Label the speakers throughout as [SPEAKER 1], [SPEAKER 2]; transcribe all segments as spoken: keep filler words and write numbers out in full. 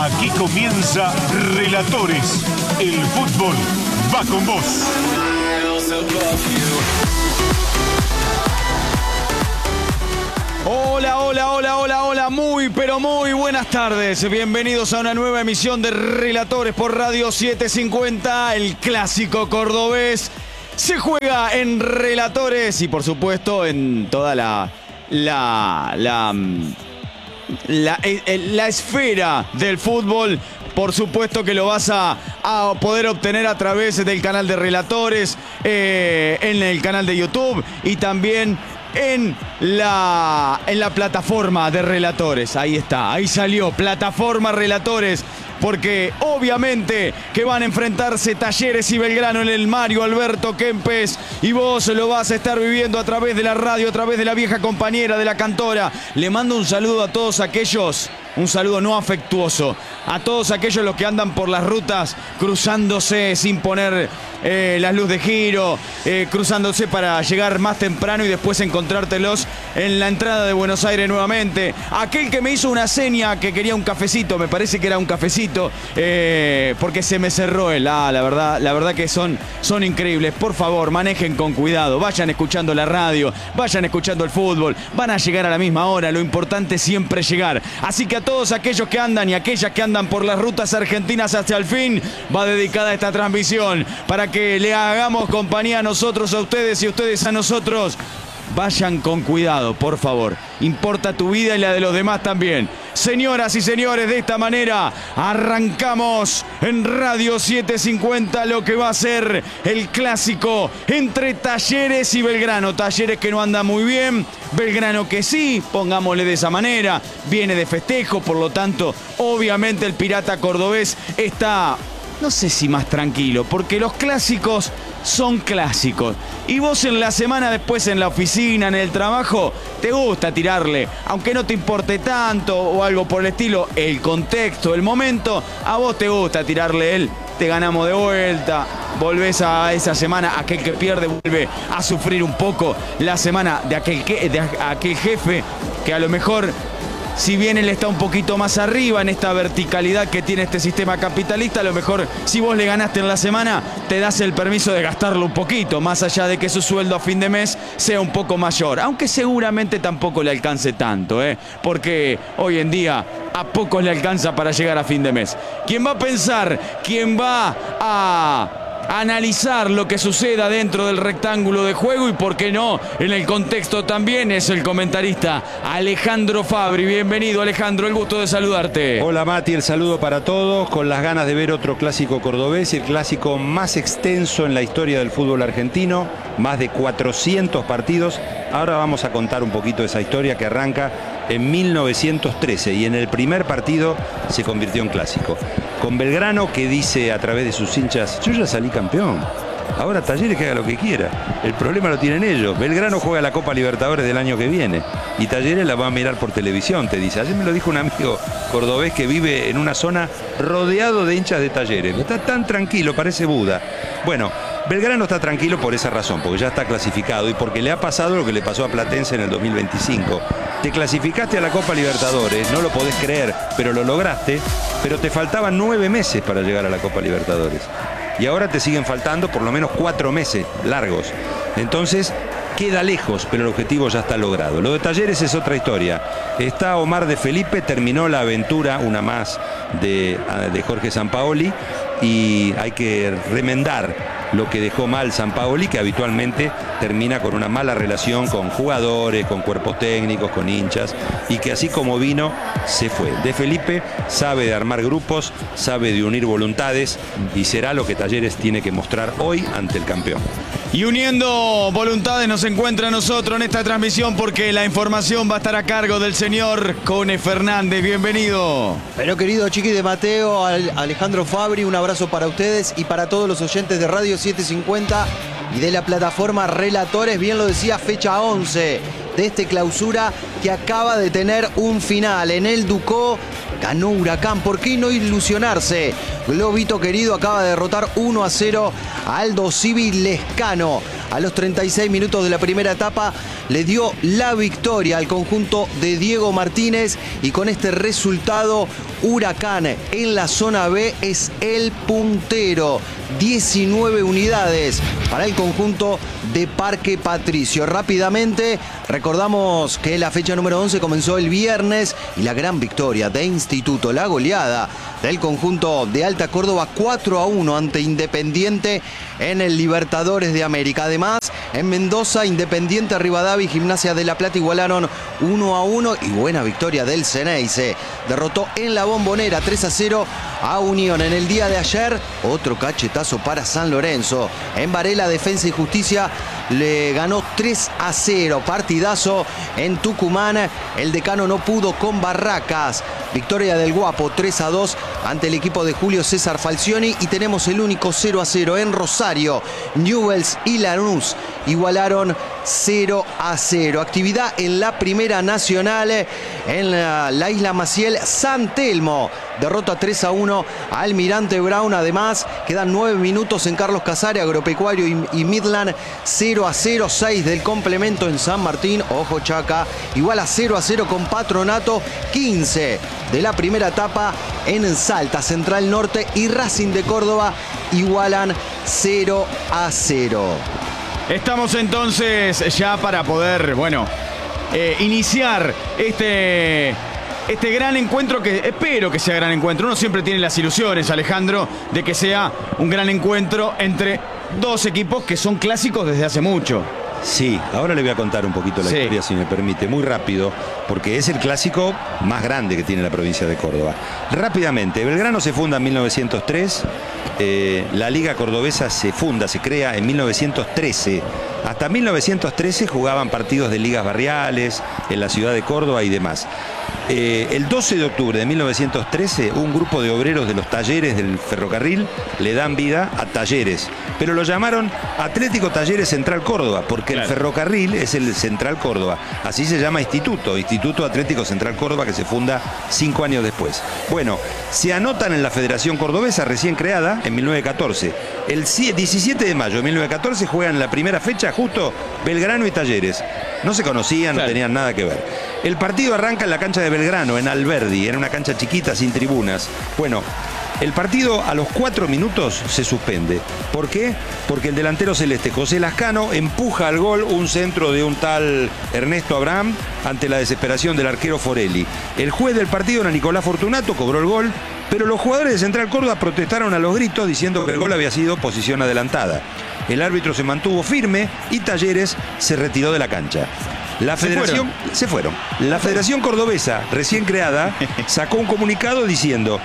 [SPEAKER 1] Aquí comienza Relatores. El fútbol va con vos.
[SPEAKER 2] Hola, hola, hola, hola, hola, muy, pero muy buenas tardes. Bienvenidos a una nueva emisión de Relatores por Radio setecientos cincuenta, el clásico cordobés. Se juega en Relatores y por supuesto en toda la, la, la, la, la, la esfera del fútbol. Por supuesto que lo vas a, a poder obtener a través del canal de Relatores, eh, en el canal de YouTube y también en la, en la plataforma de Relatores. Ahí está, ahí salió, plataforma Relatores. Porque obviamente que van a enfrentarse Talleres y Belgrano en el Mario Alberto Kempes. Y vos lo vas a estar viviendo a través de la radio, a través de la vieja compañera de la cantora. Le mando un saludo a todos aquellos, un saludo no afectuoso, a todos aquellos los que andan por las rutas cruzándose sin poner eh, la luz de giro, eh, cruzándose para llegar más temprano y después encontrártelos en la entrada de Buenos Aires nuevamente. Aquel que me hizo una seña que quería un cafecito, me parece que era un cafecito. Eh, porque se me cerró el ah, la verdad, la verdad que son, son increíbles. Por favor, manejen con cuidado, vayan escuchando la radio, vayan escuchando el fútbol, van a llegar a la misma hora, lo importante es siempre llegar. Así que a todos aquellos que andan y aquellas que andan por las rutas argentinas hasta el fin, va dedicada esta transmisión para que le hagamos compañía a nosotros, a ustedes y ustedes a nosotros. Vayan con cuidado, por favor. Importa tu vida y la de los demás también. Señoras y señores, de esta manera arrancamos en Radio setecientos cincuenta lo que va a ser el clásico entre Talleres y Belgrano. Talleres que no anda muy bien, Belgrano que sí, pongámosle de esa manera. Viene de festejo, por lo tanto, obviamente el pirata cordobés está, no sé si más tranquilo, porque los clásicos son clásicos. Y vos en la semana después en la oficina, en el trabajo, te gusta tirarle, aunque no te importe tanto o algo por el estilo, el contexto, el momento, a vos te gusta tirarle el te ganamos de vuelta, volvés a esa semana, aquel que pierde vuelve a sufrir un poco la semana de aquel, que, de aquel jefe que a lo mejor, si bien él está un poquito más arriba en esta verticalidad que tiene este sistema capitalista, a lo mejor si vos le ganaste en la semana, te das el permiso de gastarlo un poquito, más allá de que su sueldo a fin de mes sea un poco mayor. Aunque seguramente tampoco le alcance tanto, ¿eh? Porque hoy en día a pocos le alcanza para llegar a fin de mes. ¿Quién va a pensar? ¿Quién va a analizar lo que suceda dentro del rectángulo de juego y por qué no en el contexto también? Es el comentarista Alejandro Fabri. Bienvenido, Alejandro, el gusto de saludarte.
[SPEAKER 3] Hola Mati, el saludo para todos, con las ganas de ver otro clásico cordobés, el clásico más extenso en la historia del fútbol argentino, más de cuatrocientos partidos. Ahora vamos a contar un poquito de esa historia que arranca en mil novecientos trece y en el primer partido se convirtió en clásico. Con Belgrano, que dice a través de sus hinchas, yo ya salí campeón, ahora Talleres que haga lo que quiera. El problema lo tienen ellos. Belgrano juega la Copa Libertadores del año que viene y Talleres la va a mirar por televisión, te dice. Ayer me lo dijo un amigo cordobés que vive en una zona rodeado de hinchas de Talleres. Está tan tranquilo, parece Buda. Bueno, Belgrano está tranquilo por esa razón, porque ya está clasificado y porque le ha pasado lo que le pasó a Platense en el dos mil veinticinco. Te clasificaste a la Copa Libertadores, no lo podés creer, pero lo lograste, pero te faltaban nueve meses para llegar a la Copa Libertadores. Y ahora te siguen faltando por lo menos cuatro meses largos. Entonces, queda lejos, pero el objetivo ya está logrado. Lo de Talleres es otra historia. Está Omar de Felipe, terminó la aventura, una más de, de Jorge Sampaoli, y hay que remendar lo que dejó mal Sampaoli, que habitualmente termina con una mala relación con jugadores, con cuerpos técnicos, con hinchas, y que así como vino, se fue. De Felipe sabe de armar grupos, sabe de unir voluntades, y será lo que Talleres tiene que mostrar hoy ante el campeón.
[SPEAKER 2] Y uniendo voluntades nos encuentra a nosotros en esta transmisión, porque la información va a estar a cargo del señor Cone Fernández. Bienvenido.
[SPEAKER 4] Pero querido Chiqui de Mateo, Alejandro Fabri, un abrazo para ustedes y para todos los oyentes de Radio setecientos cincuenta y de la plataforma Relatores. Bien lo decía, fecha once de este clausura que acaba de tener un final. En el Ducó ganó Huracán, ¿por qué no ilusionarse? Globito querido acaba de derrotar uno a cero a Aldo Civi Lescano. A los treinta y seis minutos de la primera etapa le dio la victoria al conjunto de Diego Martínez y con este resultado Huracán en la zona B es el puntero. diecinueve unidades para el conjunto de Parque Patricio. Rápidamente recordamos que la fecha número once comenzó el viernes y la gran victoria de Instituto, la goleada del conjunto de Alta Córdoba cuatro a uno ante Independiente en el Libertadores de América. Además, en Mendoza, Independiente, Rivadavia y Gimnasia de La Plata igualaron uno a uno y buena victoria del Ceneice. Derrotó en la Bombonera tres a cero a Unión. En el día de ayer, otro cachetazo para San Lorenzo. En Varela, Defensa y Justicia le ganó tres a cero. Partidazo en Tucumán. El Decano no pudo con Barracas. Victoria del Guapo tres a dos ante el equipo de Julio César Falcioni. Y tenemos el único cero a cero en Rosario. Newell's y Lanús igualaron cero a cero. Actividad en la Primera Nacional en la, la Isla Maciel. San Telmo derrota tres a uno a Almirante Brown. Además, quedan nueve minutos en Carlos Casares, Agropecuario y, y Midland cero a cero. seis del complemento en San Martín. Ojo Chaca, igual a cero a cero con Patronato. quince de la primera etapa en Salta, Central Norte y Racing de Córdoba igualan cero a cero.
[SPEAKER 2] Estamos entonces ya para poder, bueno, eh, iniciar este, este gran encuentro que espero que sea gran encuentro. Uno siempre tiene las ilusiones, Alejandro, de que sea un gran encuentro entre dos equipos que son clásicos desde hace mucho.
[SPEAKER 3] Sí, ahora le voy a contar un poquito la
[SPEAKER 2] sí.
[SPEAKER 3] historia, si me permite, muy rápido, porque es el clásico más grande que tiene la provincia de Córdoba. Rápidamente, Belgrano se funda en mil novecientos tres, eh, la Liga Cordobesa se funda, se crea en mil novecientos trece. Hasta mil novecientos trece jugaban partidos de ligas barriales en la ciudad de Córdoba y demás. Eh, el doce de octubre de mil novecientos trece, un grupo de obreros de los talleres del ferrocarril le dan vida a Talleres, pero lo llamaron Atlético Talleres Central Córdoba, porque claro, el ferrocarril es el Central Córdoba. Así se llama Instituto, Instituto Atlético Central Córdoba, que se funda cinco años después. Bueno, se anotan en la Federación Cordobesa, recién creada, en mil novecientos catorce. El diecisiete de mayo de mil novecientos catorce juegan la primera fecha justo Belgrano y Talleres. No se conocían, claro, no tenían nada que ver. El partido arranca en la cancha de Belgrano, en Alberdi, era una cancha chiquita, sin tribunas. Bueno, el partido a los cuatro minutos se suspende. ¿Por qué? Porque el delantero celeste José Lascano empuja al gol un centro de un tal Ernesto Abraham ante la desesperación del arquero Forelli. El juez del partido era Nicolás Fortunato, cobró el gol, pero los jugadores de Central Córdoba protestaron a los gritos diciendo que el gol había sido posición adelantada. El árbitro se mantuvo firme y Talleres se retiró de la cancha. La federación, se fueron. Se fueron. La Federación Cordobesa, recién creada, sacó un comunicado diciendo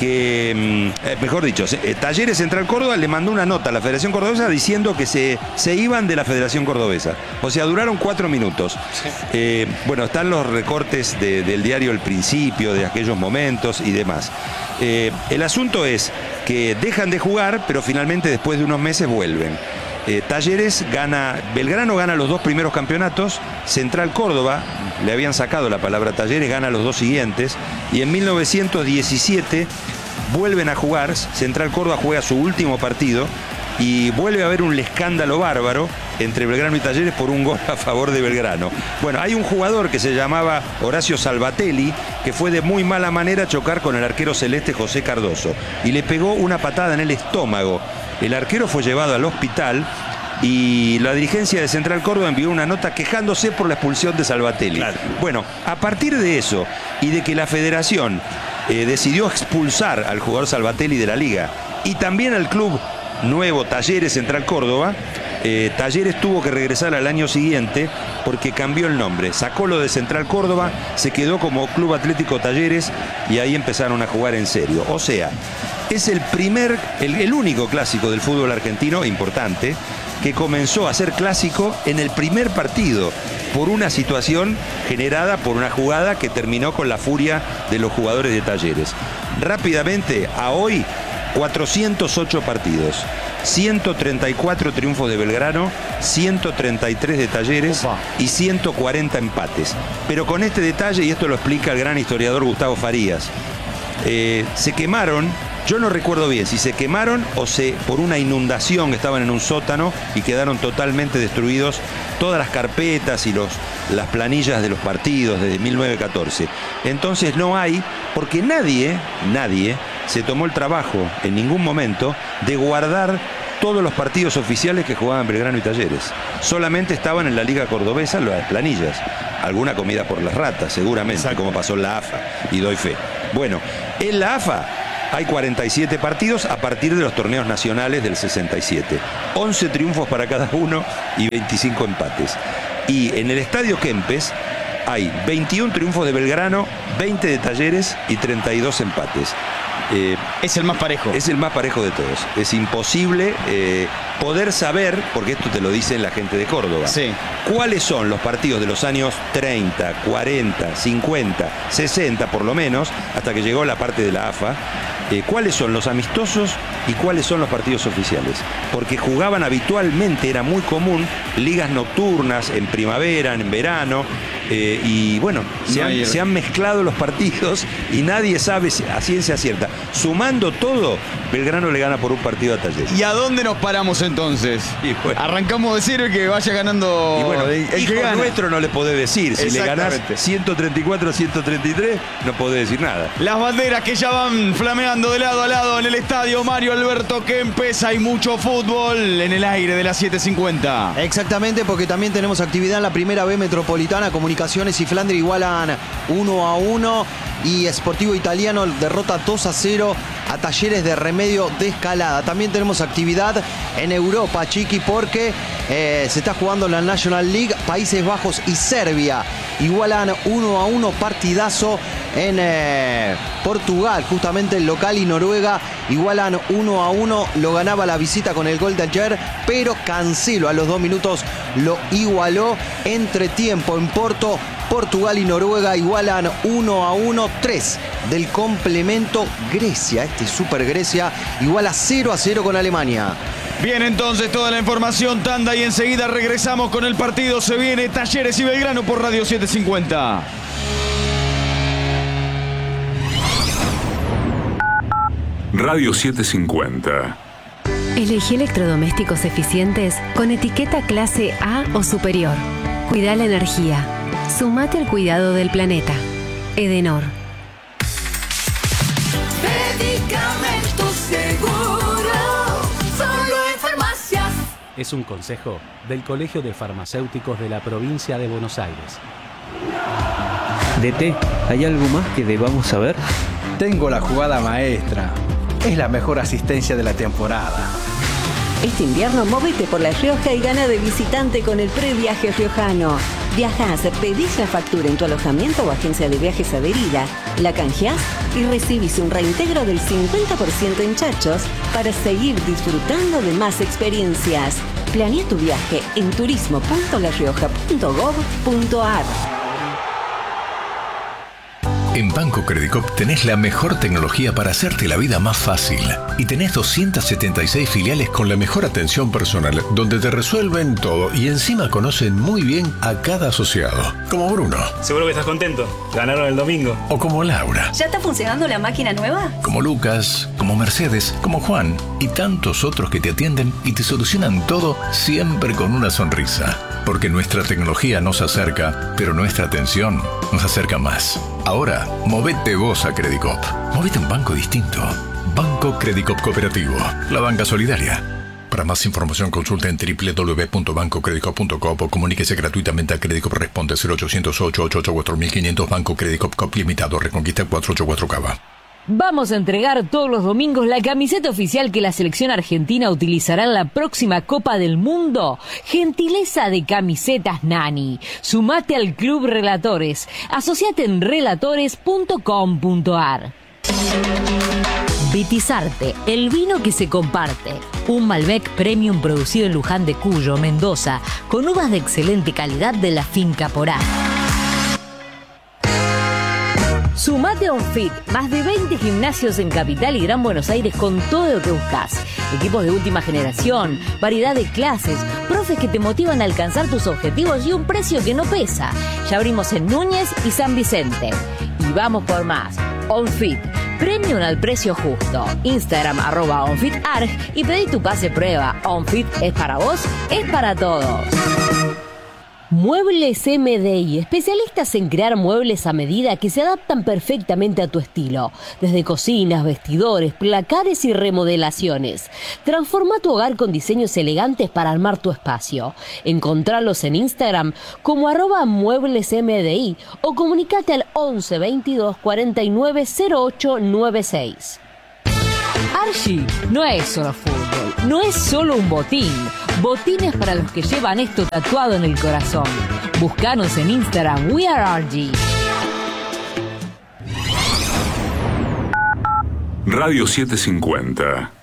[SPEAKER 3] que, eh, mejor dicho, eh, Talleres Central Córdoba le mandó una nota a la Federación Cordobesa diciendo que se, se iban de la Federación Cordobesa. O sea, duraron cuatro minutos. Sí. Eh, bueno, están los recortes de, del diario El Principio, de aquellos momentos y demás. Eh, el asunto es que dejan de jugar, pero finalmente después de unos meses vuelven. Eh, Talleres gana, Belgrano gana los dos primeros campeonatos, Central Córdoba, le habían sacado la palabra Talleres, gana los dos siguientes, y en mil novecientos diecisiete vuelven a jugar, Central Córdoba juega su último partido, y vuelve a haber un escándalo bárbaro entre Belgrano y Talleres por un gol a favor de Belgrano. Bueno, hay un jugador que se llamaba Horacio Salvatelli, que fue de muy mala manera a chocar con el arquero celeste José Cardoso, y le pegó una patada en el estómago. El arquero fue llevado al hospital y la dirigencia de Central Córdoba envió una nota quejándose por la expulsión de Salvatelli. Claro. Bueno, a partir de eso y de que la federación eh, decidió expulsar al jugador Salvatelli de la liga y también al club nuevo Talleres Central Córdoba, eh, Talleres tuvo que regresar al año siguiente porque cambió el nombre, sacó lo de Central Córdoba, se quedó como Club Atlético Talleres y ahí empezaron a jugar en serio. O sea, es el primer, el, el único clásico del fútbol argentino importante que comenzó a ser clásico en el primer partido por una situación generada por una jugada que terminó con la furia de los jugadores de Talleres. Rápidamente, a hoy, cuatrocientos ocho partidos, ciento treinta y cuatro triunfos de Belgrano, ciento treinta y tres de Talleres Opa. y ciento cuarenta empates. Pero con este detalle, y esto lo explica el gran historiador Gustavo Farías, eh, se quemaron Yo no recuerdo bien si se quemaron o se por una inundación, estaban en un sótano y quedaron totalmente destruidos todas las carpetas y los, las planillas de los partidos desde mil novecientos catorce. Entonces no hay, porque nadie, nadie se tomó el trabajo en ningún momento de guardar todos los partidos oficiales que jugaban Belgrano y Talleres. Solamente estaban en la Liga Cordobesa las planillas. Alguna comida por las ratas, seguramente, exacto, como pasó en la A F A, y doy fe. Bueno, en la A F A hay cuarenta y siete partidos a partir de los torneos nacionales del sesenta y siete. once triunfos para cada uno y veinticinco empates. Y en el Estadio Kempes hay veintiún triunfos de Belgrano, veinte de Talleres y treinta y dos empates.
[SPEAKER 2] Eh, es el más parejo.
[SPEAKER 3] Es el más parejo de todos. Es imposible eh, poder saber, porque esto te lo dicen la gente de Córdoba,
[SPEAKER 2] sí,
[SPEAKER 3] cuáles son los partidos de los años treinta, cuarenta, cincuenta, sesenta por lo menos, hasta que llegó la parte de la A F A, eh, cuáles son los amistosos y cuáles son los partidos oficiales. Porque jugaban habitualmente, era muy común, ligas nocturnas en primavera, en verano, eh, y bueno, se han, se han mezclado los partidos y nadie sabe a ciencia cierta. Sumando todo, Belgrano le gana por un partido a Talleres.
[SPEAKER 2] ¿Y a dónde nos paramos entonces?
[SPEAKER 3] Y bueno,
[SPEAKER 2] arrancamos de cero y que vaya ganando.
[SPEAKER 3] Y bueno, el hijo
[SPEAKER 2] que gana.
[SPEAKER 3] nuestro no le podés decir. Si le ganás ciento treinta y cuatro a ciento treinta y tres, no podés decir nada.
[SPEAKER 2] Las banderas que ya van flameando de lado a lado en el estadio Mario Alberto Kempes. Hay mucho fútbol en el aire de las siete cincuenta.
[SPEAKER 4] Exactamente, porque también tenemos actividad en la primera B metropolitana. Comunicaciones y Flandre igualan uno a uno. Y Sportivo Italiano derrota dos a cero a Talleres de Remedio de Escalada. También tenemos actividad en Europa, Chiqui, porque eh, se está jugando la National League. Países Bajos y Serbia igualan uno a uno, partidazo en eh, Portugal, justamente el local, y Noruega igualan uno a uno. Lo ganaba la visita con el gol de ayer, pero Cancelo a los dos minutos lo igualó. Entre tiempo en Porto, Portugal y Noruega igualan uno a uno. tres del complemento. Grecia, este Super Grecia, iguala cero a cero con Alemania.
[SPEAKER 2] Bien, entonces toda la información, tanda, y enseguida regresamos con el partido. Se viene Talleres y Belgrano por Radio siete cincuenta.
[SPEAKER 1] Radio siete cincuenta.
[SPEAKER 5] Elegí electrodomésticos eficientes con etiqueta clase A o superior. Cuida la energía. Sumate al cuidado del planeta. Edenor.
[SPEAKER 6] Medicamentos Seguro, solo en farmacias.
[SPEAKER 7] Es un consejo del Colegio de Farmacéuticos de la provincia de Buenos Aires.
[SPEAKER 8] D T, ¿hay algo más que debamos saber?
[SPEAKER 9] Tengo la jugada maestra. Es la mejor asistencia de la temporada.
[SPEAKER 10] Este invierno móvete por La Rioja y gana de visitante con el previaje riojano. Viajás, pedís la factura en tu alojamiento o agencia de viajes adherida, la canjeás y recibís un reintegro del cincuenta por ciento en chachos para seguir disfrutando de más experiencias. Planea tu viaje en turismo punto la rioja punto gob punto ar.
[SPEAKER 11] En Banco Credicop tenés la mejor tecnología para hacerte la vida más fácil. Y tenés doscientas setenta y seis filiales con la mejor atención personal, donde te resuelven todo y encima conocen muy bien a cada asociado. Como Bruno.
[SPEAKER 12] Seguro que estás contento. Ganaron el domingo.
[SPEAKER 11] O como Laura.
[SPEAKER 13] ¿Ya está funcionando la máquina nueva?
[SPEAKER 11] Como Lucas, como Mercedes, como Juan y tantos otros que te atienden y te solucionan todo siempre con una sonrisa. Porque nuestra tecnología nos acerca, pero nuestra atención nos acerca más. Ahora, movete vos a Credicop. Movete a un banco distinto. Banco Credicop Cooperativo. La banca solidaria. Para más información consulta en doble u doble u doble u punto banco credicop punto com o comuníquese gratuitamente a Credicop. Responde cero ochocientos ocho ocho ocho cuatro mil quinientos. Banco Credicop Cop Limitado. Reconquista cuatrocientos ochenta y cuatro Cava.
[SPEAKER 14] Vamos a entregar todos los domingos la camiseta oficial que la selección argentina utilizará en la próxima Copa del Mundo. Gentileza de Camisetas Nani. Sumate al Club Relatores. Asociate en relatores punto com punto ar. Vitizarte, el vino que se comparte. Un Malbec Premium producido en Luján de Cuyo, Mendoza, con uvas de excelente calidad de la finca Porá. Sumate a OnFit, más de veinte gimnasios en Capital y Gran Buenos Aires con todo lo que buscas. Equipos de última generación, variedad de clases, profes que te motivan a alcanzar tus objetivos y un precio que no pesa. Ya abrimos en Núñez y San Vicente. Y vamos por más. OnFit, Premium al precio justo. Instagram arroba OnFitArg y pedí tu pase prueba. OnFit es para vos, es para todos. Muebles M D I, especialistas en crear muebles a medida que se adaptan perfectamente a tu estilo. Desde cocinas, vestidores, placares y remodelaciones. Transforma tu hogar con diseños elegantes para armar tu espacio. Encontralos en Instagram como arroba muebles M D I o comunicate al once veintidós cuarenta y nueve cero ocho noventa y seis. Archie no es solo fútbol, no es solo un botín. Botines para los que llevan esto tatuado en el corazón. Búscanos en Instagram, We Are Archie.
[SPEAKER 15] Radio setecientos cincuenta.